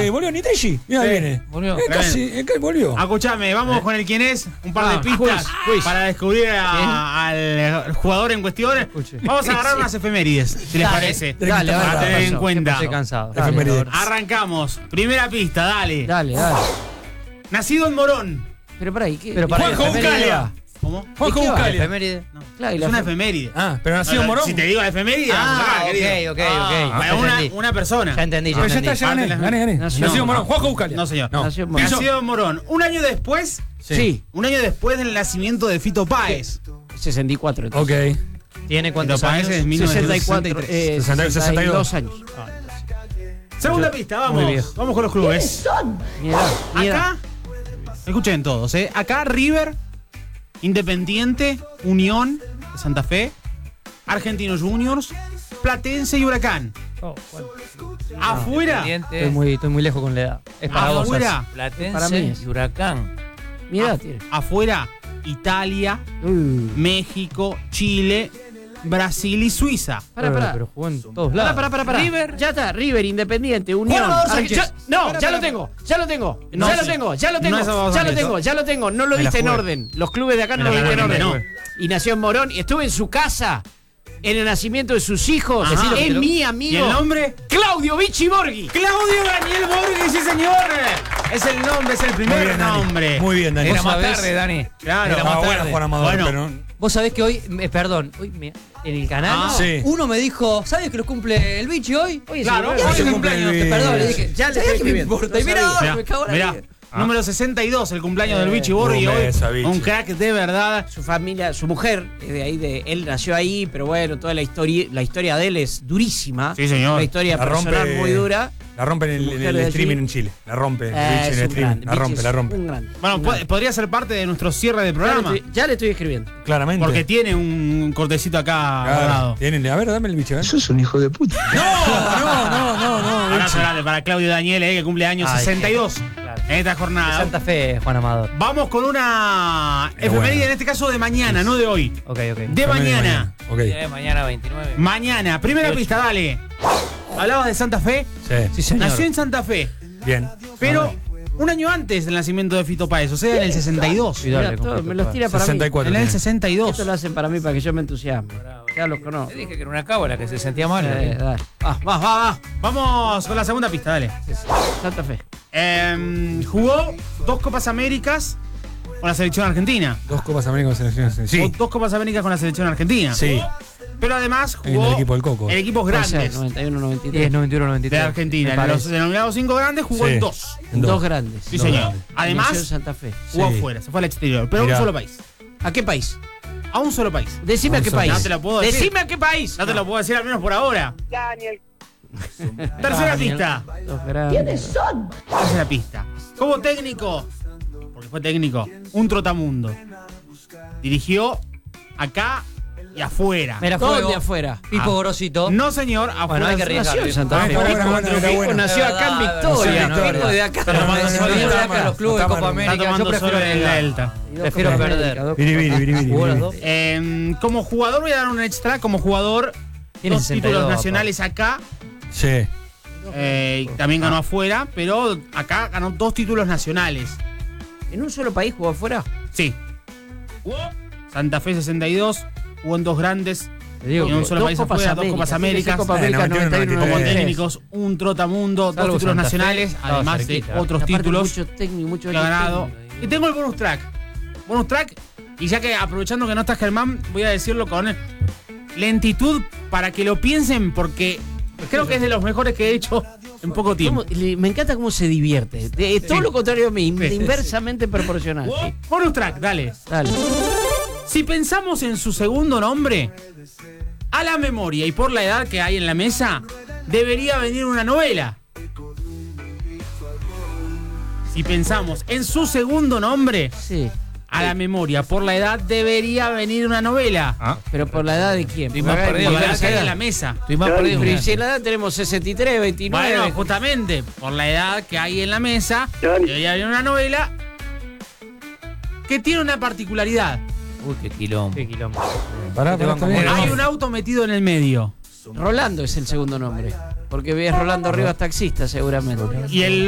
volvió Nitrishi. Mira, viene. Volvió. Casi volvió. Escuchame, vamos con el quién es. Un par de pistas para descubrir al jugador en cuestión. Vamos a agarrar unas efemérides, si les parece. Dale, para tener en cuenta. Estoy cansado. Efemérides. Arrancamos. Primera pista, dale. Dale. Nacido en Morón. Pero para ahí, ¿qué? Juanjo Buscalia. ¿Cómo? Juanjo Buscalia. Efeméride. No. Claro, Es una efeméride. Pero nacido en Morón. Si te digo la efeméride, ok. una persona. Ya entendí. Ya está, ya gané. Nacido en Morón. Juanjo Buscalia. No, señor. Nació en Morón. Nacido en Morón. Un año después. Sí. Un año después del nacimiento de Fito Páez. 64. Ok. Entonces. ¿Tiene cuántos Fito Páez años? es 64. 62 años. Segunda pista, Muy vamos. viejo. Vamos con los clubes. Mira. Acá, escuchen todos, acá River, Independiente, Unión de Santa Fe, Argentinos Juniors, Platense y Huracán. Afuera, Estoy muy lejos con la edad. Es para vos. afuera, Platense Para mí es. y Huracán. Mira, tiene. afuera, Italia, México, Chile, Brasil y Suiza. Pará. Pero jugó en todos lados. Pará. River. Ya está, River, Independiente, Unión. Juan Ya lo tengo. No, Ya lo sí. tengo. No lo Me la diste en jugué. orden. Los clubes de acá no lo diste en orden. Y nació en Morón y estuve en su casa en el nacimiento de sus hijos. Ajá. Es mi ¿Y amigo. el nombre? Claudio Vichy Borghi. Claudio Daniel Borghi, sí señor. Es el nombre, es el primer nombre. Muy bien, Dani. Era más sabés? tarde, Dani. Claro. Era más Bueno, tarde. Juan Amador, Bueno. pero... Vos sabés que hoy, en el canal, sí. uno me dijo, ¿sabes que lo cumple el Vichy hoy? Oye, Claro, sí, hoy se es cumple cumpleaños. el- Perdón, le dije, Ya le ¿sabés estoy qué me escribiendo. importa? Y mirá, Mirá, me cago en la mirá. vida. Número 62, el cumpleaños del Vichy Borghi. un Hoy beso, Vichy. un crack de verdad. Su familia, su mujer, es de ahí, él nació ahí, pero bueno, toda la historia de él es durísima. Sí, señor. Una historia La personal rompe- muy dura. La rompe en Mujer el de streaming allí. en Chile. La rompe. Vichy en Es el un streaming. grande. La Vichy rompe, es la rompe. un grande. Bueno, Un grande. podría ser parte de nuestro cierre de programa. Ya le estoy escribiendo. Claramente. Porque tiene un cortecito acá Claro. guardado. Tienen, a ver, dame el bicho, Eso es un hijo de puta. No. Abrazo grande para Claudio Daniel, que cumple años 62 claro. en esta jornada. Santa Fe, Juan Amador. Vamos con una efeméride, bueno. en este caso de mañana, no de hoy. Ok. De mañana. Ok. Mañana 29. Mañana, primera pista, dale. Hablabas de Santa Fe. Sí. señor. Nació en Santa Fe, Bien. pero un año antes del nacimiento de Fito Páez, o sea, en el 62. Cuidado. Mirá, todo, me los tira para 64. En el tiene. 62. Esto lo hacen para mí, para que yo me entusiasme. Ya los conozco. Te dije que era una cábala que se sentía mal. Dale. Va. Vamos con la segunda pista, dale. Santa Fe. Jugó 2 Copas Américas con la selección argentina. 2 Copas Américas con selecciones. Sí. Jugó 2 Copas Américas con la selección argentina. Sí. Pero además En jugó el equipo del Coco. en equipos grandes 91, 93. 10, 91, 93. de Argentina. Me En los parece. denominados 5 grandes jugó Sí. en 2. En Dos grandes. Sí, señor. grandes. Nació en Además, Santa Fe. jugó Sí. afuera, se fue al exterior. Pero a un Mirá. solo país. ¿A qué país? A un solo país. Decime a qué Vamos a país. ver. No te lo puedo decir. Decime a qué país. No te lo puedo decir al menos por ahora. Tercera pista. Dos grandes. Tercera pista. Como técnico, porque fue técnico, un trotamundo. Dirigió acá y afuera. Mira, ¿Dónde fuego. afuera? Pipo Gorosito. No, señor, afuera. Bueno, hay que arriesgar. Nació en Santa Fe. Está Pipo, bueno, Pipo está bueno. nació acá en Victoria. Nació en Pipo de acá. Pero Pero no, si no, viene no, de no, acá los clubes de no, Copa no, América, Está yo tomando prefiero solo el arriesgar. Delta. Prefiero perder. Viri. Jugó las dos. Como jugador, voy a dar un extra. Como jugador, Tiene 2 62, títulos papá. nacionales acá. Sí. También ganó afuera, pero acá ganó 2 títulos nacionales. ¿En un solo país jugó afuera? Sí. Santa Fe 62, jugó en 2 grandes. Te digo Y en un que solo país afuera, 2 Copas Américas. Copa América 91, 91, Como 93. técnicos, un trotamundo, 2 Salvo títulos Santa Fe, nacionales, estaba además cerquita. de otros Aparte, títulos mucho técnico, mucho que ha ganado. técnico. Y tengo el bonus track. Bonus track, y ya que aprovechando que no está Germán, voy a decirlo con lentitud para que lo piensen, porque creo que es de los mejores que he hecho en poco tiempo. Me encanta cómo se divierte. Todo Sí. lo contrario a mí, Sí. inversamente proporcional. Sí. Bonus track, dale. Dale. Si pensamos en su segundo nombre, a la memoria y por la edad que hay en la mesa, debería venir una novela. Si pensamos en su segundo nombre, Sí. a la memoria por la edad, debería venir una novela. Pero por la edad de quién. Estoy Porque más acá hay perdido Por la edad diversa que hay en edad. la mesa. Estoy más perdido. Pero si en la edad tenemos 63, 29. Bueno, justamente, por la edad que hay en la mesa, debería venir una novela que tiene una particularidad. Uy, qué quilombo. Pará, está bien. Hay un auto metido en el medio. Rolando es el segundo nombre. Porque es Rolando Rivas taxista, seguramente. Y el